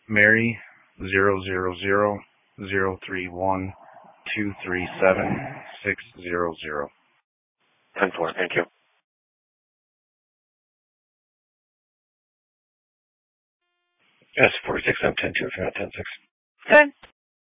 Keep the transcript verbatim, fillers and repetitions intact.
Mary zero zero zero zero three one two three seven six zero zero. ten four, thank you. S four six M ten two, if you're not ten six. Good.